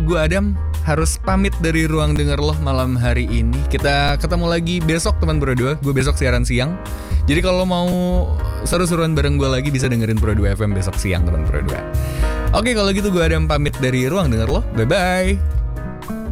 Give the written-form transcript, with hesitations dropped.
gue Adam harus pamit dari Ruang Denger Lo malam hari ini. Kita ketemu lagi besok teman Pro 2. Gue besok siaran siang. Jadi kalau mau seru-seruan bareng gue lagi bisa dengerin Pro 2 FM besok siang teman Pro 2. Oke, kalau gitu gue Adam pamit dari Ruang Denger Lo. Bye-bye.